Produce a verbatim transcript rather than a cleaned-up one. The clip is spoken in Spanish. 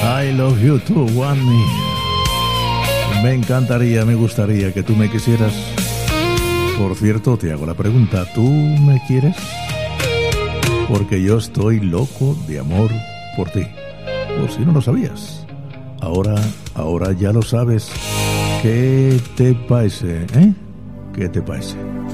I love you too, want me. Me encantaría, me gustaría que tú me quisieras. Por cierto, te hago la pregunta, ¿tú me quieres? Porque yo estoy loco de amor por ti. Por si no lo sabías. Ahora, ahora ya lo sabes. ¿Qué te parece, eh? ¿Qué te parece?